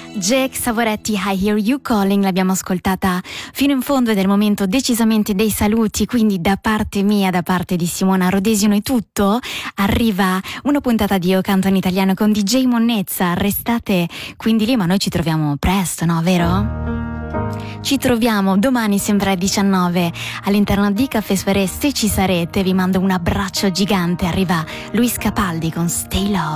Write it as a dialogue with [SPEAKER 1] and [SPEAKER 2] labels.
[SPEAKER 1] Jake Savoretti, I Hear You Calling, l'abbiamo ascoltata fino in fondo ed è il momento decisamente dei saluti, quindi da parte mia, da parte di Simona Rodesino è tutto. Arriva una puntata di Io Canto in Italiano con DJ Monnezza, restate quindi lì, ma noi ci troviamo presto, no, vero? Ci troviamo domani sempre alle 19 all'interno di Caffè Soirée, se ci sarete. Vi mando un abbraccio gigante, arriva Luis Capaldi con Stay Love.